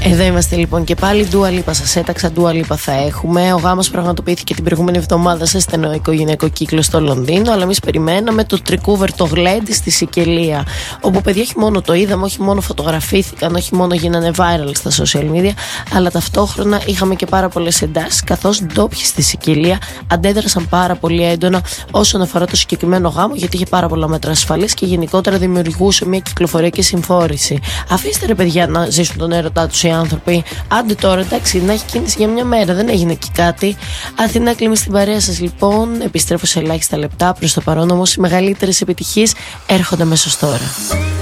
Εδώ είμαστε λοιπόν και πάλι. Dua Lipa σας έταξα, Dua Lipa θα έχουμε. Ο γάμος πραγματοποιήθηκε την προηγούμενη εβδομάδα σε στενό οικογενειακό κύκλο στο Λονδίνο. Αλλά εμείς περιμέναμε το τρικούβερ, το γλέντι στη Σικελία. Όπου παιδιά όχι μόνο το είδαμε, όχι μόνο φωτογραφήθηκαν, όχι μόνο γίνανε viral στα social media, αλλά ταυτόχρονα είχαμε και πάρα πολλές εντάσεις. Καθώς ντόπιοι στη Σικελία αντέδρασαν πάρα πολύ έντονα όσον αφορά το συγκεκριμένο γάμο, γιατί είχε πάρα πολλά μέτρα ασφαλής και γενικότερα δημιουργούσε μια κυκλοφοριακή συμφόρηση. Αφήστε ρε παιδιά να ζήσουν τον έρωτά τους οι άνθρωποι. Άντε τώρα, εντάξει, να έχει κίνηση για μια μέρα, δεν έγινε εκεί κάτι. Αθηνά Κλίμη στην παρέα σας λοιπόν. Επιστρέφω σε ελάχιστα λεπτά. Προς το παρόν όμως οι μεγαλύτερες επιτυχίες έρχονται αμέσως τώρα.